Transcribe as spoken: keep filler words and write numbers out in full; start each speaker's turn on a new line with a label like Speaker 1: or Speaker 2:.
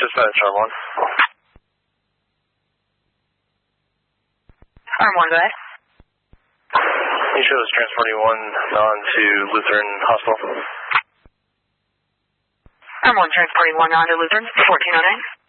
Speaker 1: Dispatch, Arm one.
Speaker 2: Arm one, go ahead.
Speaker 1: You show us transporting one on to Lutheran Hospital.
Speaker 2: Arm one, transporting one on to Lutheran, fourteen oh nine.